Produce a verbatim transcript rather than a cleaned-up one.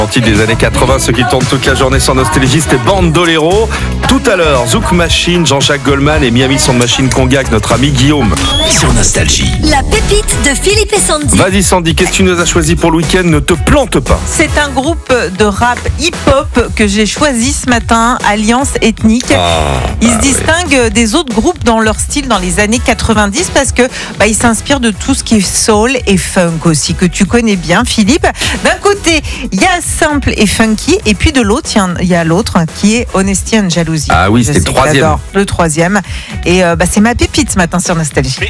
Titre des années quatre-vingts, ceux qui tournent toute la journée sans nostalgie, c'était Bandolero. Tout à l'heure, Zouk Machine, Jean-Jacques Goldman et Miami Sound Machine Conga avec notre ami Guillaume. Sur Nostalgie. La pépite de Philippe et Sandy. Vas-y Sandy, qu'est-ce que tu nous as choisi pour le week-end? Ne te plante pas. C'est un groupe de rap hip-hop que j'ai choisi ce matin, Alliance Ethnique. Ah, Ils bah se distinguent oui. des autres groupes dans leur style dans les années quatre-vingt-dix parce que bah, ils s'inspirent de tout ce qui est soul et funk aussi, que tu connais bien Philippe. D'un côté, il y a simple et funky, et puis de l'autre, il y a l'autre qui est Honesty and Jalousie. Ah oui, Je c'était le sais que troisième. j'adore le troisième. Et euh, bah, c'est ma pépite ce matin sur Nostalgie.